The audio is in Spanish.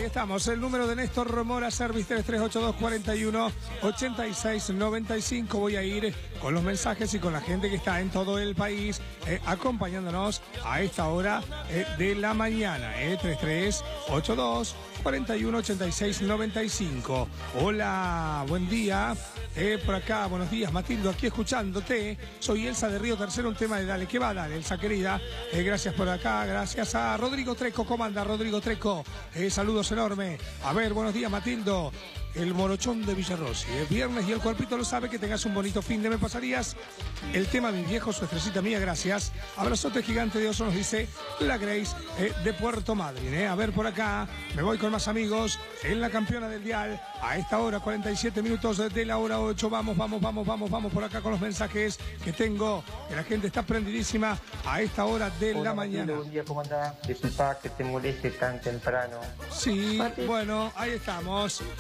estamos. El número de Néstor Mora Service 3382418695. Voy a ir con los mensajes y con la gente que está en todo el país acompañándonos a esta hora de la mañana. 3382418695. Hola, buen día. Por acá, buenos días, Matildo, aquí escuchándote. Soy Elsa de Río Tercero, un tema de Dale, ¿qué va? Dale, Elsa querida. Gracias por acá, gracias a Rodrigo Treco. ¿Cómo anda, Rodrigo Treco? Saludos enormes. A ver, buenos días, Matildo. El morochón de Villarrossi. Es viernes y el cuerpito lo sabe. Que tengas un bonito fin de. ¿Me pasarías el tema Mi Viejo, su estrellita mía? Gracias. Abrazote gigante de oso, nos dice la Grace de Puerto Madryn. A ver, por acá me voy con más amigos en la campeona del dial. A esta hora, 47 minutos de la hora 8. Vamos por acá con los mensajes que tengo. Que la gente está prendidísima a esta hora de la mañana. Buen día, ¿cómo andás? Disculpa que te moleste tan temprano. Sí, bueno, ahí estamos.